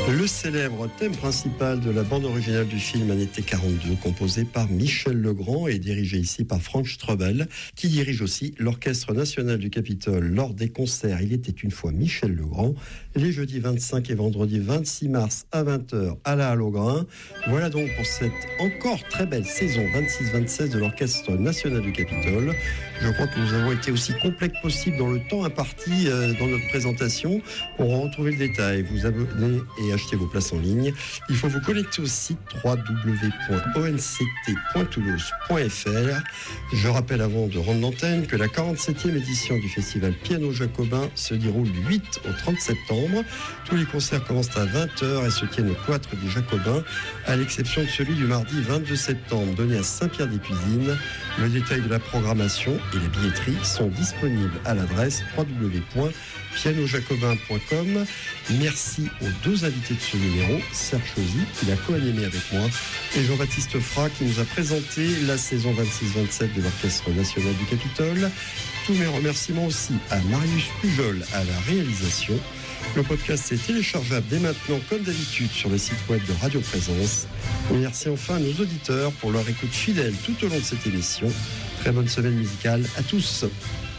Le célèbre thème principal de la bande originale du film Un été 42, composé par Michel Legrand et dirigé ici par Frank Strobel, qui dirige aussi l'Orchestre national du Capitole lors des concerts Il était une fois Michel Legrand, les jeudis 25 et vendredi 26 mars à 20h à la Halle au Grain. Voilà donc pour cette encore très belle saison 26-27 de l'Orchestre national du Capitole. Je crois que nous avons été aussi complets que possible dans le temps imparti dans notre présentation. Pour en retrouver le détail, vous abonner et acheter vos places en ligne, il faut vous connecter au site www.onct.toulouse.fr. Je rappelle avant de rendre l'antenne que la 47e édition du festival Piano Jacobin se déroule du 8 au 30 septembre. Tous les concerts commencent à 20h et se tiennent au cloître des Jacobins, à l'exception de celui du mardi 22 septembre, donné à Saint-Pierre-des-Cuisines. Le détail de la programmation et la billetterie sont disponibles à l'adresse www.pianojacobin.com. Merci aux deux invités de ce numéro, Serge Chauzy, qui l'a co-animé avec moi, et Jean-Baptiste Fra, qui nous a présenté la saison 26-27 de l'Orchestre national du Capitole. Tous mes remerciements aussi à Marius Pujol à la réalisation. Le podcast est téléchargeable dès maintenant, comme d'habitude, sur le site web de Radio Présence. Et merci enfin à nos auditeurs pour leur écoute fidèle tout au long de cette émission. Très bonne semaine musicale à tous.